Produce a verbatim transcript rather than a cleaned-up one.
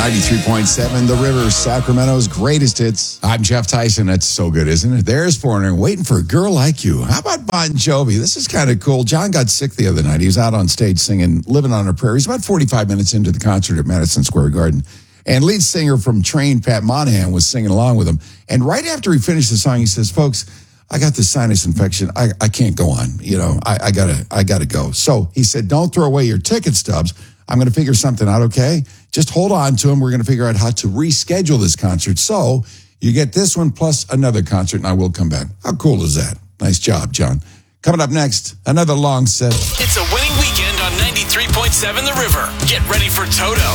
ninety-three point seven The River, Sacramento's greatest hits. I'm Jeff Tyson. That's so good, isn't it? There's Foreigner, Waiting for a Girl Like You. How about Bon Jovi? This is kind of cool. John got sick the other night. He was out on stage singing Living on a Prayer. He's about forty-five minutes into the concert at Madison Square Garden. And lead singer from Train, Pat Monahan, was singing along with him. And right after he finished the song, he says, folks, I got this sinus infection. I, I can't go on. You know, I, I gotta I gotta go. So he said, don't throw away your ticket stubs. I'm going to figure something out, okay? Just hold on to them. We're going to figure out how to reschedule this concert. So you get this one plus another concert, and I will come back. How cool is that? Nice job, John. Coming up next, another long set. It's a winning weekend on ninety-three point seven The River. Get ready for Toto.